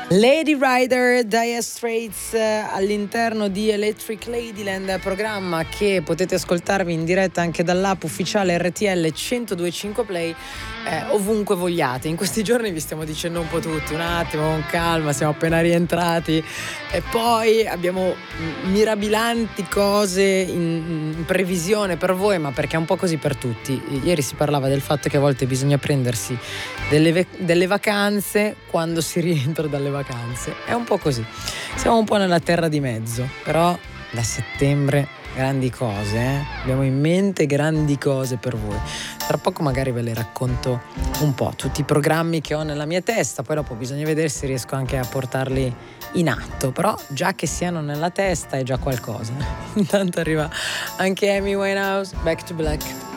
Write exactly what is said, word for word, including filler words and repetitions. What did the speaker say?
Lady Rider, Dire Straits all'interno di Electric Ladyland, programma che potete ascoltarvi in diretta anche dall'app ufficiale R T L centodue e cinque Play eh, ovunque vogliate. In questi giorni vi stiamo dicendo un po' tutti, un attimo, con calma, siamo appena rientrati e poi abbiamo mirabilanti cose in, in previsione per voi, ma perché è un po' così per tutti. Ieri si parlava del fatto che a volte bisogna prendersi delle, ve- delle vacanze quando si rientra dalle vacanze. vacanze, è un po' così, siamo un po' nella terra di mezzo, però da settembre grandi cose, eh? Abbiamo in mente grandi cose per voi. Tra poco magari ve le racconto un po', tutti i programmi che ho nella mia testa, poi dopo bisogna vedere se riesco anche a portarli in atto, però già che siano nella testa è già qualcosa. Intanto arriva anche Amy Winehouse, Back to Black.